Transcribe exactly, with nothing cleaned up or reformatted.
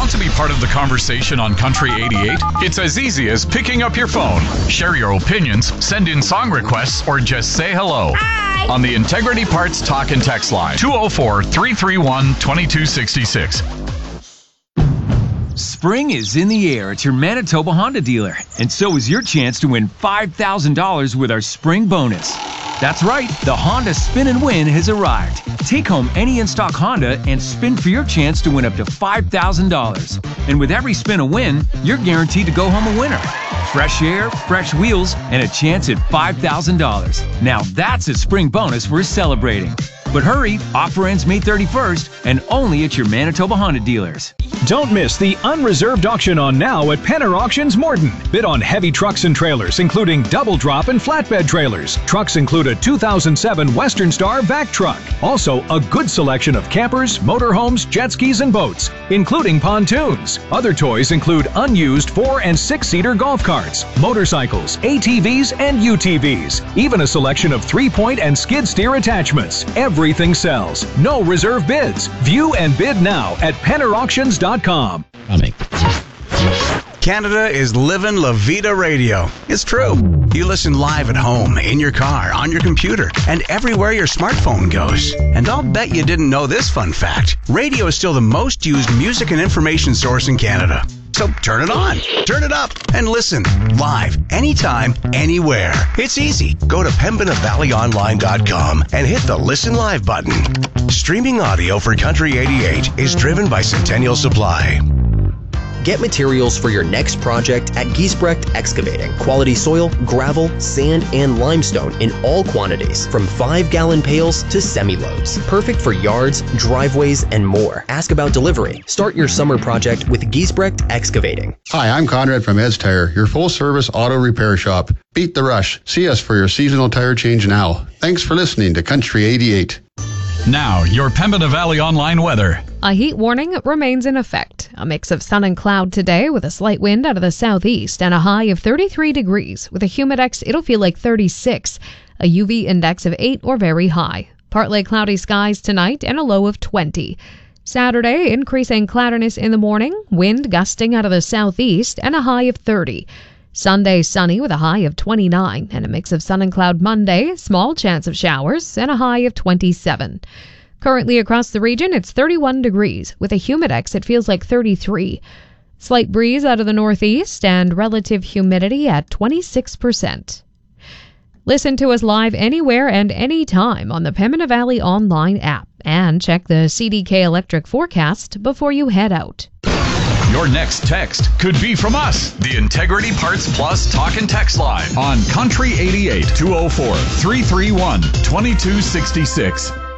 Want to be part of the conversation on Country eighty-eight? It's as easy as picking up your phone. Share your opinions, send in song requests, or just say hello. Hi. On the Integrity Parts Talk and Text line, two oh four, three three one, two two six six. Spring is in the air at your Manitoba Honda dealer, and so is your chance to win five thousand dollars with our spring bonus. That's right, the Honda Spin and Win has arrived. Take home any in-stock Honda and spin for your chance to win up to five thousand dollars. And with every spin a win, you're guaranteed to go home a winner. Fresh air, fresh wheels, and a chance at five thousand dollars. Now that's a spring bonus we're celebrating. But hurry, offer ends May thirty-first and only at your Manitoba Honda dealers. Don't miss the unreserved auction on now at Penner Auctions Morton. Bid on heavy trucks and trailers, including double drop and flatbed trailers. Trucks include a two thousand seven Western Star vac truck. Also, a good selection of campers, motorhomes, jet skis, and boats, including pontoons. Other toys include unused four and six-seater golf carts, motorcycles, A T Vs, and U T Vs. Even a selection of three-point and skid steer attachments. Everything sells. No reserve bids. View and bid now at penner auctions dot com. Coming. Canada is living La Vida Radio. It's true. You listen live at home, in your car, on your computer, and everywhere your smartphone goes. And I'll bet you didn't know this fun fact. Radio is still the most used music and information source in Canada. So turn it on, turn it up, and listen live, anytime, anywhere. It's easy. Go to pembina valley online dot com and hit the Listen Live button. Streaming audio for Country eighty-eight is driven by Centennial Supply. Get materials for your next project at Giesbrecht Excavating. Quality soil, gravel, sand, and limestone in all quantities, from five-gallon pails to semi-loads. Perfect for yards, driveways, and more. Ask about delivery. Start your summer project with Giesbrecht Excavating. Hi, I'm Conrad from Ed's Tire, your full-service auto repair shop. Beat the rush. See us for your seasonal tire change now. Thanks for listening to Country eighty-eight. Now, your Pembina Valley online weather. A heat warning remains in effect. A mix of sun and cloud today with a slight wind out of the southeast and a high of thirty-three degrees. With a humidex, it'll feel like thirty-six. A U V index of eight or very high. Partly cloudy skies tonight and a low of twenty. Saturday, increasing cloudiness in the morning, wind gusting out of the southeast and a high of thirty. Sunday, sunny with a high of twenty-nine and a mix of sun and cloud Monday, small chance of showers and a high of twenty-seven. Currently across the region, it's thirty-one degrees. With a humidex, it feels like thirty-three. Slight breeze out of the northeast and relative humidity at twenty-six percent. Listen to us live anywhere and anytime on the Pembina Valley online app and check the C D K Electric forecast before you head out. Your next text could be from us, the Integrity Parts Plus Talk and Text line on Country eighty-eight, two oh four, three three one, two two six six.